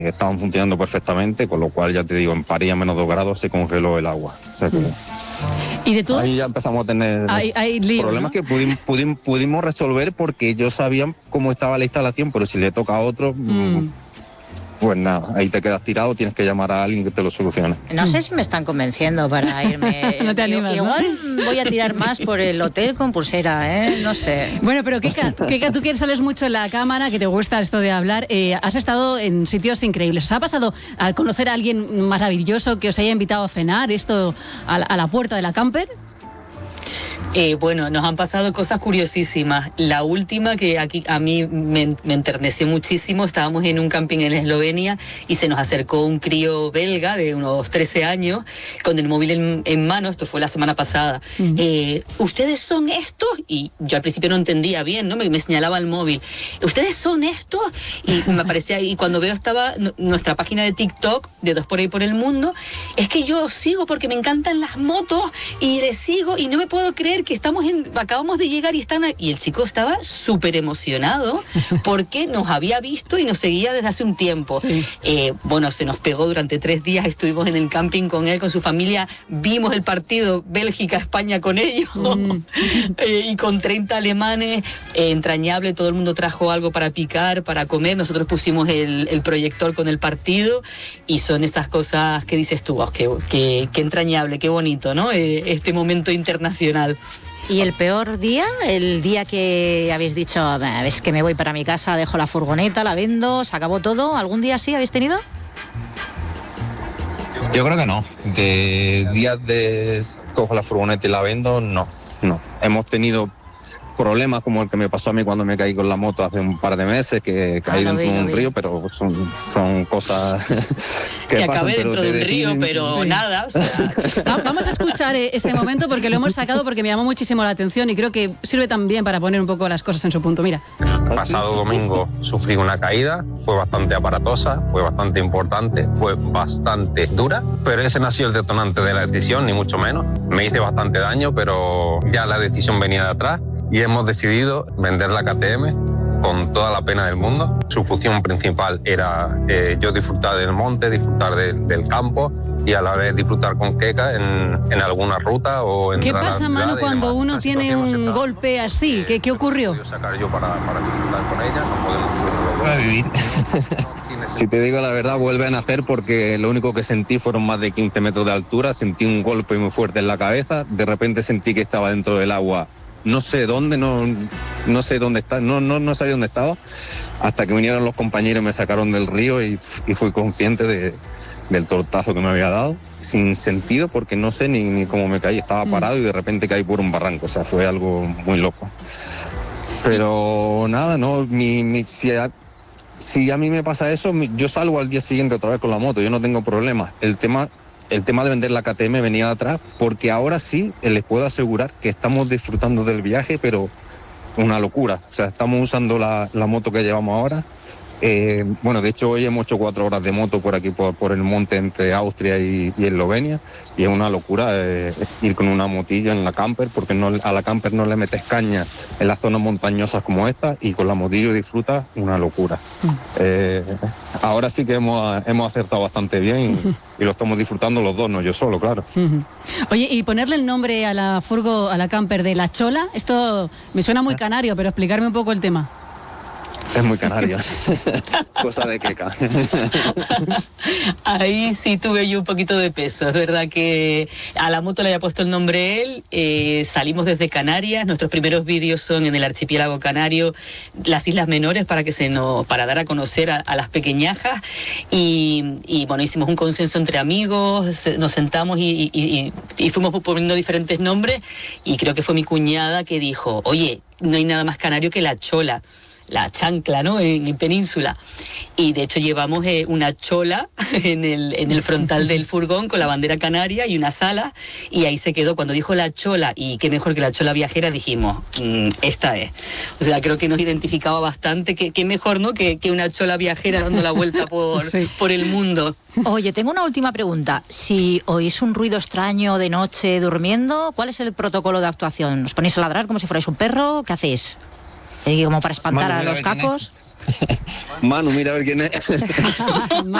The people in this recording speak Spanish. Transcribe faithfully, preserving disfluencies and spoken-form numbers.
estaban funcionando perfectamente, con lo cual ya te digo, en París a menos dos grados se congeló el agua. O sea que ¿Y de todo ahí esto? ya empezamos a tener Hay, hay lío, problemas, ¿no? que pudimos, pudimos, pudimos resolver porque ellos sabían cómo estaba la instalación, pero si le toca a otro, Mm. pues nada, ahí te quedas tirado, tienes que llamar a alguien que te lo solucione. No sé si me están convenciendo para irme. No te animas, ¿no? Igual voy a tirar más por el hotel con pulsera, ¿eh? No sé. Bueno, pero Keka, Keka, tú que sales mucho en la cámara, que te gusta esto de hablar, eh, has estado en sitios increíbles. ¿Os ha pasado al conocer a alguien maravilloso que os haya invitado a cenar, esto a la, a la puerta de la camper? Eh, bueno, nos han pasado cosas curiosísimas. La última que aquí a mí me, me enterneció muchísimo, estábamos en un camping en Eslovenia y se nos acercó un crío belga de unos trece años con el móvil en, en mano, esto fue la semana pasada. Uh-huh. eh, ¿Ustedes son estos? Y yo al principio no entendía bien, ¿no? Me, me señalaba el móvil. ¿Ustedes son estos? Y me aparecía, y cuando veo estaba n- nuestra página de TikTok, de Dos por ahí por el mundo, es que yo os sigo porque me encantan las motos y les sigo y no me puedo creer que estamos en, acabamos de llegar y están ahí. Y el chico estaba súper emocionado porque nos había visto y nos seguía desde hace un tiempo. Sí. Eh, bueno, se nos pegó durante tres días, estuvimos en el camping con él, con su familia, vimos el partido Bélgica-España con ellos mm. eh, y con treinta alemanes, eh, entrañable, todo el mundo trajo algo para picar, para comer, nosotros pusimos el, el proyector con el partido y son esas cosas que dices tú, oh, qué, qué, qué entrañable, qué bonito, ¿no? Eh, este momento internacional. ¿Y el peor día? El día que habéis dicho, es que me voy para mi casa, dejo la furgoneta, la vendo, se acabó todo. ¿Algún día sí habéis tenido? Yo creo que no. De días de cojo la furgoneta y la vendo, no, no. Hemos tenido problemas como el que me pasó a mí cuando me caí con la moto hace un par de meses, que caí ah, dentro vi, de un vi. río, pero son, son cosas que, que pasan. acabé dentro de un río, definen... pero sí. nada. O sea... Vamos a escuchar ese momento porque lo hemos sacado porque me llamó muchísimo la atención y creo que sirve también para poner un poco las cosas en su punto. Mira. El pasado domingo sufrí una caída, fue bastante aparatosa, fue bastante importante, fue bastante dura, pero ese no ha sido el detonante de la decisión, ni mucho menos. Me hice bastante daño, pero ya la decisión venía de atrás. Y hemos decidido vender la K T M con toda la pena del mundo. Su función principal era eh, yo disfrutar del monte, disfrutar de, del campo y a la vez disfrutar con Keka en, en alguna ruta o en ¿Qué pasa, Manu, cuando uno tiene un golpe así? ¿Qué, qué ocurrió? Sacar yo para, para disfrutar con ella, no podemos a vivir. Si te digo la verdad, vuelve a nacer porque lo único que sentí fueron más de quince metros de altura, sentí un golpe muy fuerte en la cabeza, de repente sentí que estaba dentro del agua. No sé dónde, no, no sé dónde está, no, no, no sabía dónde estaba, hasta que vinieron los compañeros y me sacaron del río y, y fui consciente de, del tortazo que me había dado, sin sentido, porque no sé ni, ni cómo me caí, estaba parado y de repente caí por un barranco, o sea, fue algo muy loco. Pero nada, no, mi, mi, si, a, si a mí me pasa eso, yo salgo al día siguiente otra vez con la moto, yo no tengo problema. El tema... El tema de vender la K T M venía de atrás, porque ahora sí les puedo asegurar que estamos disfrutando del viaje, pero una locura. O sea, estamos usando la, la moto que llevamos ahora. Eh, bueno, de hecho hoy hemos hecho cuatro horas de moto por aquí, por, por el monte entre Austria y, y Eslovenia, y es una locura eh, ir con una motillo en la camper, porque no, a la camper no le metes caña en las zonas montañosas como esta, y con la motillo disfrutas una locura. Eh, ahora sí que hemos, hemos acertado bastante bien y, y lo estamos disfrutando los dos, no yo solo, claro. Oye, y ponerle el nombre a la furgo, a la camper de La Chola, esto me suena muy canario, pero explicarme un poco el tema. Es muy canario. Cosa de Keka. Ahí sí tuve yo un poquito de peso. Es verdad que a la moto le había puesto el nombre él. Eh, salimos desde Canarias. Nuestros primeros vídeos son en el archipiélago canario, las Islas Menores, para que se nos, para dar a conocer a, a las pequeñajas. Y, y bueno, hicimos un consenso entre amigos, nos sentamos y, y, y, y fuimos poniendo diferentes nombres. Y creo que fue mi cuñada que dijo, oye, no hay nada más canario que La Chola. La chancla, ¿no? En, en Península. Y de hecho llevamos eh, una chola en el, en el frontal del furgón con la bandera canaria y una sala, y ahí se quedó. Cuando dijo La Chola, y qué mejor que La Chola viajera, dijimos, mmm, esta es. O sea, creo que nos identificaba bastante. Qué, qué mejor, ¿no? Que, que una chola viajera dando la vuelta por, sí. por el mundo. Oye, tengo una última pregunta. Si oís un ruido extraño de noche durmiendo, ¿cuál es el protocolo de actuación? ¿Os ponéis a ladrar como si fuerais un perro? ¿Qué hacéis? ¿Como para espantar Manu, a los cacos? Manu, mira a ver quién es.